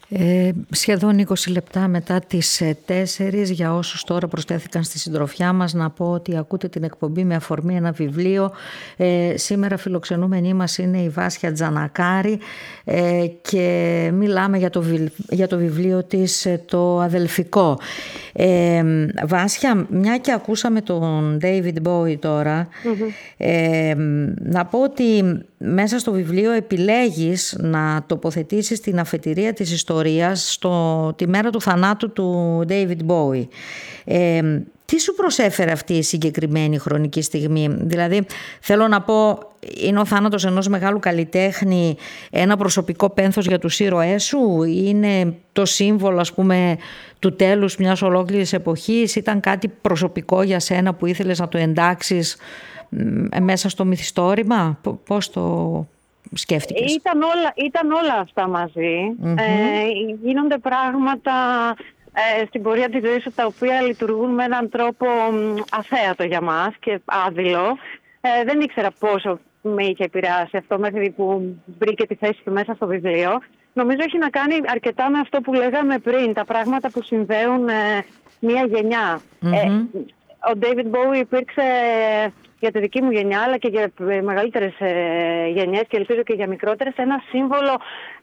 Σχεδόν 20 λεπτά μετά τις 4, για όσους τώρα προσθέθηκαν στη συντροφιά μας, να πω ότι ακούτε την εκπομπή με αφορμή ένα βιβλίο. Σήμερα φιλοξενούμενη μας είναι η Βάσια Τζανακάρη και μιλάμε για το βιβλίο της, το Αδελφικό. Βάσια, μια και ακούσαμε τον David Bowie τώρα, να πω ότι μέσα στο βιβλίο επιλέγεις να τοποθετήσεις την αφετηρία της ιστορίας τη μέρα του θανάτου του David Bowie. Τι σου προσέφερε αυτή η συγκεκριμένη χρονική στιγμή? Δηλαδή, θέλω να πω, είναι ο θάνατος ενός μεγάλου καλλιτέχνη ένα προσωπικό πένθος για τους ήρωές σου? Είναι το σύμβολο, ας πούμε, του τέλους μιας ολόκληρης εποχής? Ήταν κάτι προσωπικό για σένα που ήθελες να το εντάξεις μέσα στο μυθιστόρημα? Πώς το σκέφτηκες? Ήταν όλα αυτά μαζί. Γίνονται πράγματα στην πορεία της ζωής τα οποία λειτουργούν με έναν τρόπο αθέατο για μας και άδειλο. Δεν ήξερα πόσο με είχε επηρεάσει αυτό μέχρι που βρήκε τη θέση του μέσα στο βιβλίο. Νομίζω έχει να κάνει αρκετά με αυτό που λέγαμε πριν, τα πράγματα που συνδέουν μια γενιά. Ο David Bowie υπήρξε για τη δική μου γενιά, αλλά και για μεγαλύτερες γενιές και ελπίζω και για μικρότερες, ένα σύμβολο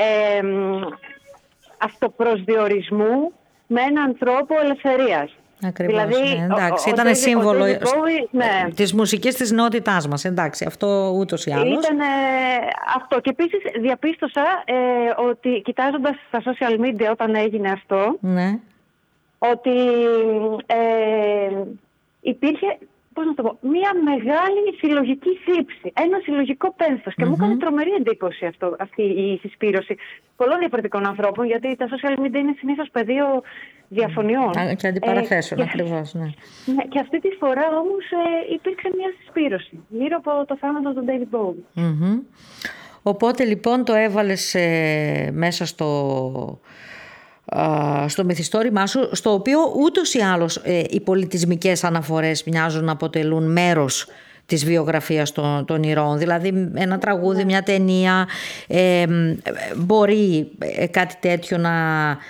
αυτοπροσδιορισμού με έναν τρόπο ελευθερίας. Ακριβώς, δηλαδή, ναι, εντάξει, ήταν σύμβολο της μουσικής της νεότητάς μας, εντάξει, αυτό ούτως ή άλλως. Ήταν αυτό. Και επίσης διαπίστωσα ότι κοιτάζοντας στα social media όταν έγινε αυτό, ναι, ότι υπήρχε, πώς να το πω, μια μεγάλη συλλογική θλίψη, ένα συλλογικό πένθος. Και μου έκανε τρομερή εντύπωση αυτή η συσπήρωση πολλών διαφορετικών ανθρώπων, γιατί τα social media είναι συνήθως πεδίο διαφωνιών. Και αντιπαραθέσεων, ακριβώς. Ναι. Και αυτή τη φορά όμως υπήρξε μια συσπήρωση γύρω από το θάνατο του David Bowie. Οπότε λοιπόν το έβαλες μέσα στο μυθιστόρημά σου, στο οποίο ούτως ή άλλως οι πολιτισμικές αναφορές μοιάζουν να αποτελούν μέρος της βιογραφίας των ηρώων. Δηλαδή ένα τραγούδι, μια ταινία, μπορεί κάτι τέτοιο να,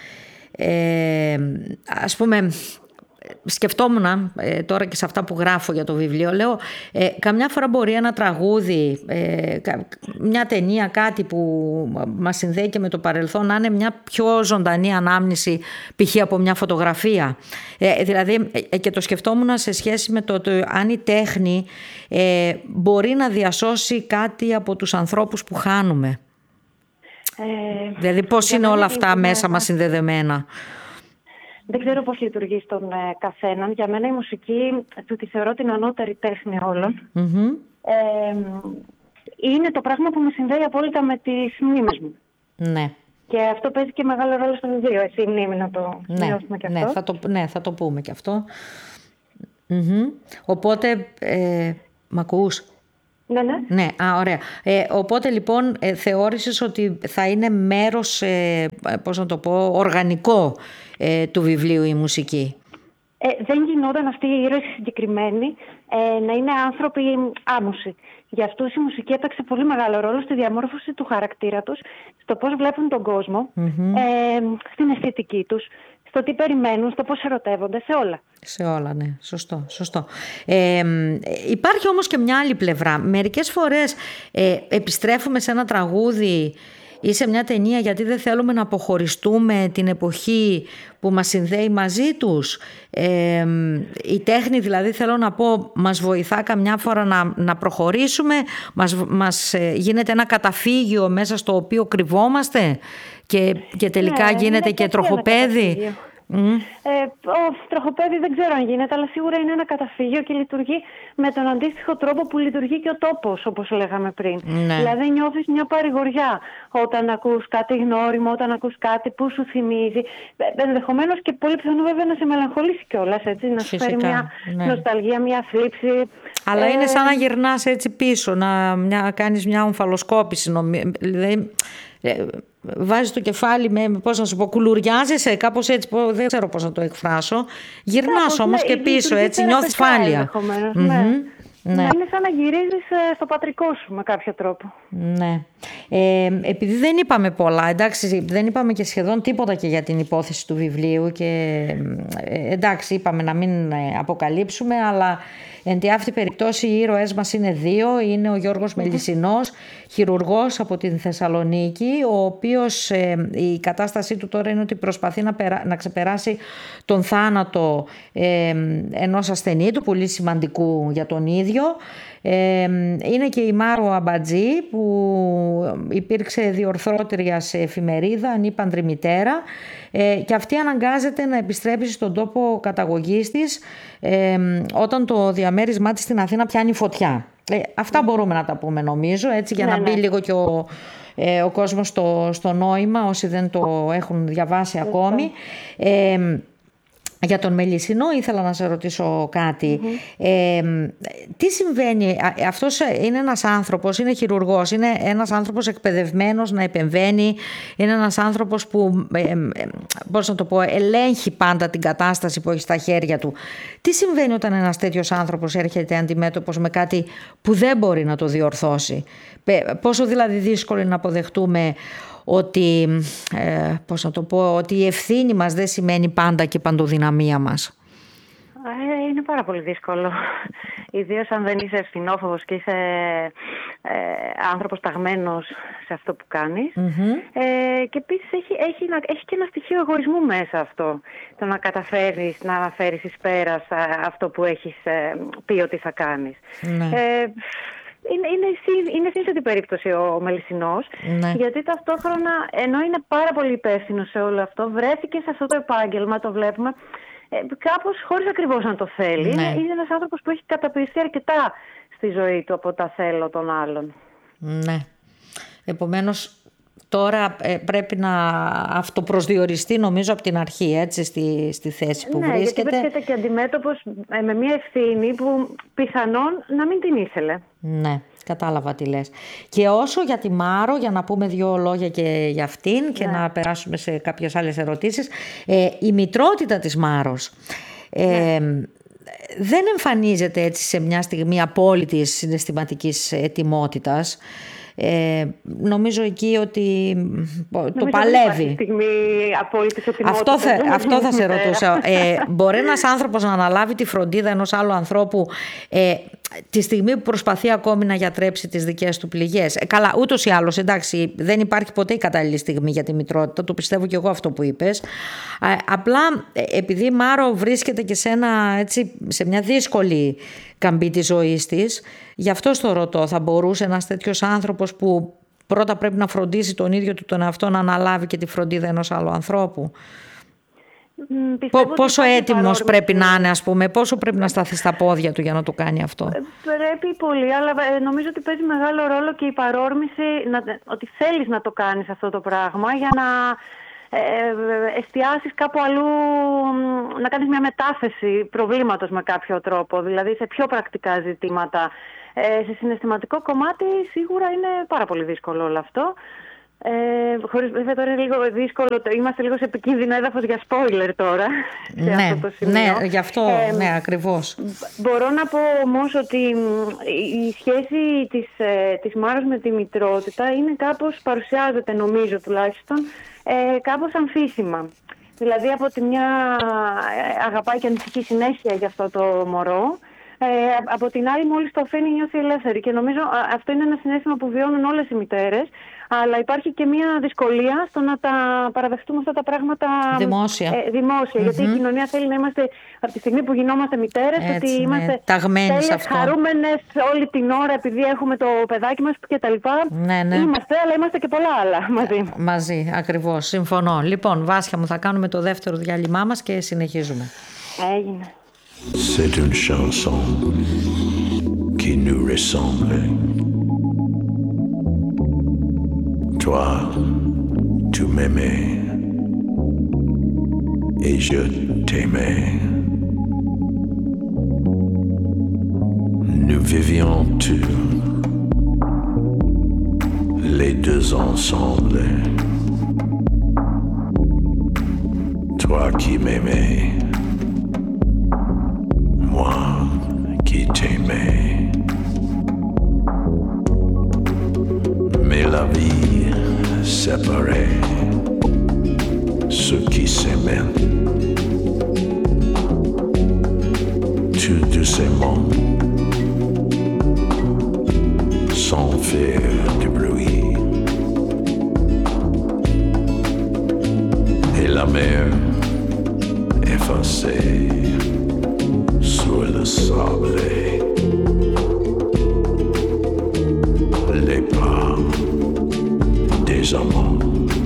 ας πούμε, σκεφτόμουν τώρα και σε αυτά που γράφω για το βιβλίο, λέω καμιά φορά μπορεί ένα τραγούδι, μια ταινία, κάτι που μας συνδέει και με το παρελθόν, να είναι μια πιο ζωντανή ανάμνηση π.χ. από μια φωτογραφία. Δηλαδή, και το σκεφτόμουν σε σχέση με το αν η τέχνη μπορεί να διασώσει κάτι από τους ανθρώπους που χάνουμε. Δηλαδή πώς είναι όλα αυτά μέσα μας συνδεδεμένα? Δεν ξέρω πώς λειτουργεί στον καθέναν. Για μένα η μουσική, που τη θεωρώ την ανώτερη τέχνη όλων, είναι το πράγμα που με συνδέει απόλυτα με τις μνήμες μου. Ναι. Και αυτό παίζει και μεγάλο ρόλο στο βιβλίο. Εσύ η μνήμη, να το σημειώσουμε και αυτό. Ναι, θα το πούμε και αυτό. Οπότε, μ' ακούς? Ναι, ωραία. Οπότε λοιπόν θεώρησες ότι θα είναι μέρος, πώς να το πω, οργανικό του βιβλίου η μουσική? Δεν γινόταν αυτοί οι ήρωες συγκεκριμένοι να είναι άνθρωποι άμμωσοι. Για αυτούς η μουσική έπαιξε πολύ μεγάλο ρόλο στη διαμόρφωση του χαρακτήρα τους, στο πώς βλέπουν τον κόσμο, στην αισθητική τους, στο τι περιμένουν, στο πώς ερωτεύονται, σε όλα. Σε όλα, ναι. Σωστό. Υπάρχει όμως και μια άλλη πλευρά. Μερικές φορές επιστρέφουμε σε ένα τραγούδι ή σε μια ταινία γιατί δεν θέλουμε να αποχωριστούμε την εποχή που μας συνδέει μαζί τους. Η τέχνη, δηλαδή, θέλω να πω, μας βοηθά καμιά φορά να προχωρήσουμε, μας γίνεται ένα καταφύγιο μέσα στο οποίο κρυβόμαστε και τελικά γίνεται και τροχοπέδι. Τροχοπέδι δεν ξέρω αν γίνεται, αλλά σίγουρα είναι ένα καταφύγιο και λειτουργεί με τον αντίστοιχο τρόπο που λειτουργεί και ο τόπος, όπως λέγαμε πριν. Ναι. Δηλαδή νιώθεις μια παρηγοριά όταν ακούς κάτι γνώριμο, όταν ακούς κάτι που σου θυμίζει. Ενδεχομένως και πολύ πιθανό βέβαια να σε μελαγχολήσει κιόλας, έτσι, να σου φέρει μια νοσταλγία, μια θλίψη. Αλλά είναι σαν να γυρνάς έτσι πίσω, να κάνεις μια ομφαλοσκόπηση. Δηλαδή, βάζεις το κεφάλι πώς να σου πω, κουλουριάζεσαι κάπως έτσι, δεν ξέρω πώς να το εκφράσω. Γυρνάς όμως και πίσω, έτσι, νιώθεις ασφάλεια. Ναι. Ναι. Να είναι σαν να γυρίζεις στο πατρικό σου με κάποιο τρόπο. Ναι. Επειδή δεν είπαμε πολλά, εντάξει, δεν είπαμε και σχεδόν τίποτα και για την υπόθεση του βιβλίου και εντάξει, είπαμε να μην αποκαλύψουμε, αλλά εν τη αυτή περιπτώσει οι ήρωές μας είναι δύο. Είναι ο Γιώργος Μελισσηνός, χειρουργός από την Θεσσαλονίκη, ο οποίος η κατάστασή του τώρα είναι ότι προσπαθεί να ξεπεράσει τον θάνατο ενός ασθενή του, πολύ σημαντικού για τον ίδιο. Είναι και η Μάρο Αμπατζή, που υπήρξε διορθώτρια σε εφημερίδα, ανήπαντρη μητέρα, και αυτή αναγκάζεται να επιστρέψει στον τόπο καταγωγής της όταν το διαμέρισμά της στην Αθήνα πιάνει φωτιά. Αυτά μπορούμε να τα πούμε, νομίζω, έτσι, για να μπει λίγο και ο κόσμος στο νόημα, όσοι δεν το έχουν διαβάσει ακόμη. Για τον Μελισσηνό ήθελα να σε ρωτήσω κάτι. Τι συμβαίνει, αυτός είναι ένας άνθρωπος, είναι χειρουργός, είναι ένας άνθρωπος εκπαιδευμένος να επεμβαίνει, είναι ένας άνθρωπος που, πώς να το πω, ελέγχει πάντα την κατάσταση που έχει στα χέρια του. Τι συμβαίνει όταν ένας τέτοιος άνθρωπος έρχεται αντιμέτωπος με κάτι που δεν μπορεί να το διορθώσει? Πόσο δηλαδή δύσκολο είναι να αποδεχτούμε ότι, πώς να το πω, ότι η ευθύνη μας δεν σημαίνει πάντα και παντοδυναμία μας? Είναι πάρα πολύ δύσκολο. Ιδίως αν δεν είσαι ευθυνόφοβος και είσαι άνθρωπος ταγμένος σε αυτό που κάνεις. Και επίσης έχει και ένα στοιχείο εγωισμού μέσα αυτό. Το να καταφέρεις να φέρεις εις πέρας αυτό που έχεις πει ότι θα κάνεις. Είναι σύνθετη περίπτωση ο Μελισσηνός, γιατί ταυτόχρονα, ενώ είναι πάρα πολύ υπεύθυνο σε όλο αυτό, βρέθηκε σε αυτό το επάγγελμα, το βλέπουμε, κάπως χωρίς ακριβώς να το θέλει. Είναι ένας άνθρωπος που έχει καταπιεστεί αρκετά στη ζωή του από τα θέλω των άλλων. Ναι. Επομένως, τώρα πρέπει να αυτοπροσδιοριστεί, νομίζω, από την αρχή, έτσι, στη θέση που βρίσκεται. Γιατί βρίσκεται και αντιμέτωπος με μια ευθύνη που πιθανόν να μην την ήθελε. Ναι, κατάλαβα τι λες. Και όσο για τη Μάρο, για να πούμε δύο λόγια και για αυτήν και να περάσουμε σε κάποιες άλλες ερωτήσεις. Η μητρότητα της Μάρος δεν εμφανίζεται έτσι σε μια στιγμή απόλυτης συναισθηματικής ετοιμότητας. Νομίζω εκεί ότι το παλεύει. Αυτό θα σε ρωτούσα. Μπορεί ένας άνθρωπος να αναλάβει τη φροντίδα ενός άλλου ανθρώπου τη στιγμή που προσπαθεί ακόμη να γιατρέψει τις δικές του πληγές? Καλά, ούτως ή άλλως, εντάξει, δεν υπάρχει ποτέ η κατάλληλη στιγμή για τη μητρότητα, το πιστεύω και εγώ αυτό που είπες. Απλά επειδή η Μάρο βρίσκεται και σε μια δύσκολη καμπή της ζωής της, γι' αυτό στο ρωτώ, θα μπορούσε ένας τέτοιος άνθρωπος που πρώτα πρέπει να φροντίσει τον ίδιο του τον εαυτό να αναλάβει και τη φροντίδα ενός άλλου ανθρώπου? Πόσο έτοιμος πρέπει να είναι, ας πούμε, πόσο πρέπει να σταθεί στα πόδια του για να το κάνει αυτό? Πρέπει πολύ, αλλά νομίζω ότι παίζει μεγάλο ρόλο και η παρόρμηση, ότι θέλεις να το κάνεις αυτό το πράγμα για να εστιάσεις κάπου αλλού, να κάνεις μια μετάθεση προβλήματος με κάποιο τρόπο, δηλαδή σε πιο πρακτικά ζητήματα. Σε συναισθηματικό κομμάτι σίγουρα είναι πάρα πολύ δύσκολο όλο αυτό. Βέβαια τώρα είναι λίγο δύσκολο, είμαστε λίγο σε επικίνδυνο έδαφος για spoiler τώρα. Αυτό το σημείο. Ναι, γι' αυτό, ναι, ακριβώς. Μπορώ να πω όμως ότι η σχέση της Μάρος με τη μητρότητα είναι κάπως, παρουσιάζεται νομίζω τουλάχιστον, κάπως αμφίσιμα. Δηλαδή από τη μια αγαπάει και ανησυχεί συνέχεια για αυτό το μωρό, από την άλλη μόλις το αφήνει νιώθει ελεύθερη, και νομίζω αυτό είναι ένα συναίσθημα που βιώνουν όλες οι μητέρες, αλλά υπάρχει και μια δυσκολία στο να τα παραδεχτούμε αυτά τα πράγματα δημόσια. Γιατί η κοινωνία θέλει να είμαστε, από τη στιγμή που γινόμαστε μητέρες, ότι είμαστε τέλειες, χαρούμενες όλη την ώρα επειδή έχουμε το παιδάκι μας κτλ. Είμαστε, αλλά είμαστε και πολλά άλλα μαζί. Μαζί, ακριβώς, συμφωνώ. Λοιπόν, Βάσια μου, θα κάνουμε το δεύτερο διάλειμμά μας και συνεχίζουμε. Έγινε. C'est une chanson qui nous ressemble. Toi, tu m'aimais et je t'aimais. Nous vivions tous les deux ensemble. Toi qui m'aimais, moi qui t'aimais. la vie séparait ceux qui s'aimaient. Tout doucement, sans faire de bruit. Et la mer effacée sur le sable.